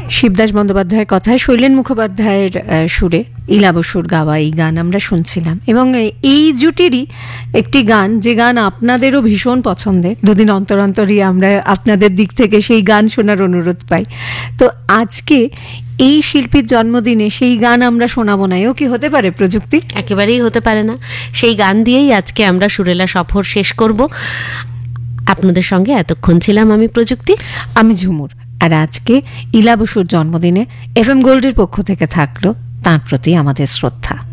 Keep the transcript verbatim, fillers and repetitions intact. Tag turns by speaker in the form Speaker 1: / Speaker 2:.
Speaker 1: শিবদাস বন্দ্যোপাধ্যায়ের কথায় শৈলেন মুখোপাধ্যায়ের সুরে ইলা বসুর গাওয়া এই গান আমরা শুনছিলাম, এবং এই জুটিরই একটি গান যে গান আপনাদেরও ভীষণ পছন্দের। দুদিন অন্তর অন্তরই আমরা আপনাদের দিক থেকে সেই গান শোনার অনুরোধ পাই। তো আজকে এই শিল্পীর জন্মদিনে সেই গান আমরা শোনাবো না, এও কি হতে পারে প্রযুক্তি?
Speaker 2: একেবারেই হতে পারে না। সেই গান দিয়েই আজকে আমরা সুরেলা সফর শেষ করব। আপনাদের সঙ্গে এতক্ষণ ছিলাম আমি প্রযুক্তি,
Speaker 1: আমি ঝুমুর। আর আজকে ইলা বসুর জন্মদিনে এফ এম গোল্ডের পক্ষ থেকে থাকলো তাঁর প্রতি আমাদের শ্রদ্ধা।